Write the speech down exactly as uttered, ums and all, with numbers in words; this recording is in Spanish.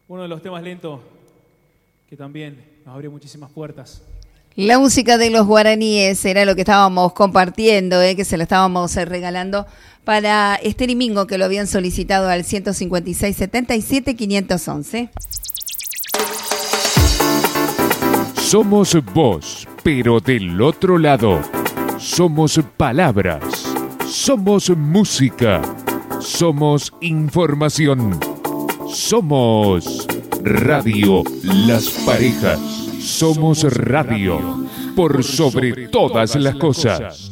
Uno de los temas lentos que también nos abrió muchísimas puertas. La música de los guaraníes era lo que estábamos compartiendo, eh, que se la estábamos eh, regalando para Esther y Mingo, que lo habían solicitado al ciento cincuenta y seis, setenta y siete, quinientos once. Somos voz, pero del otro lado. Somos palabras. Somos música. Somos información. Somos Radio Las Parejas. Somos radio por sobre todas las cosas.